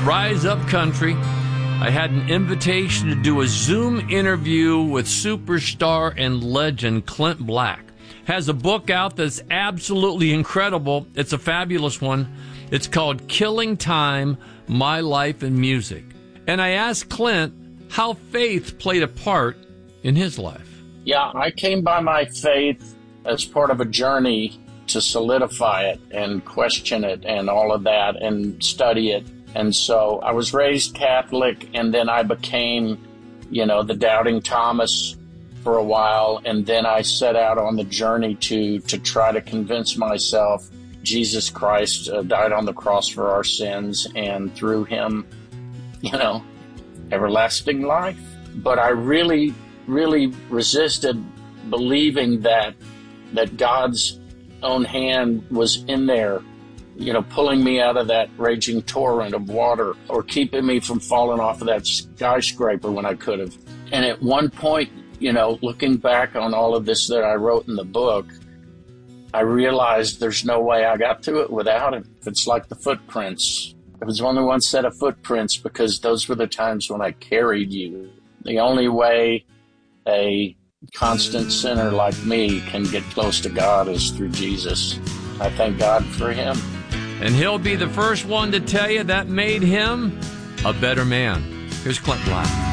Rise Up Country. I had an invitation to do a Zoom interview with superstar and legend Clint Black. Has a book out that's absolutely incredible. It's a fabulous one. It's called Killing Time, My Life in Music. And I asked Clint how faith played a part in his life. Yeah, I came by my faith as part of a journey to solidify it and question it and all of that and study it. And so I was raised Catholic, and then I became, the doubting Thomas for a while. And then I set out on the journey to try to convince myself Jesus Christ died on the cross for our sins, and through him, everlasting life. But I really, really resisted believing that God's own hand was in there, pulling me out of that raging torrent of water or keeping me from falling off of that skyscraper when I could have. And at one point, looking back on all of this that I wrote in the book, I realized there's no way I got through it without him. It's like the footprints. There was only one set of footprints because those were the times when I carried you. The only way a constant sinner like me can get close to God is through Jesus. I thank God for him. And he'll be the first one to tell you that made him a better man. Here's Clint Black.